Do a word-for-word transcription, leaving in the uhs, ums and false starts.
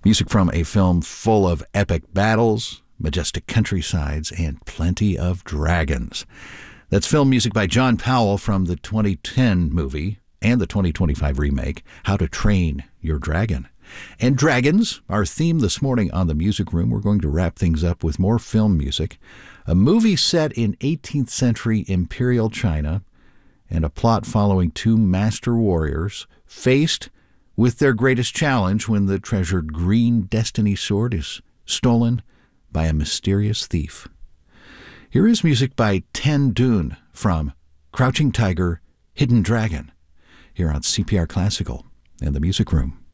Music from a film full of epic battles, majestic countrysides, and plenty of dragons. That's film music by John Powell from the twenty ten movie and the twenty twenty-five remake, How to Train Your Dragon. And dragons, our theme this morning on the Music Room. We're going to wrap things up with more film music, a movie set in eighteenth century Imperial China, and a plot following two master warriors faced with their greatest challenge when the treasured green destiny sword is stolen by a mysterious thief. Here is music by Ten Dune from Crouching Tiger, Hidden Dragon, here on C P R Classical and the Music Room.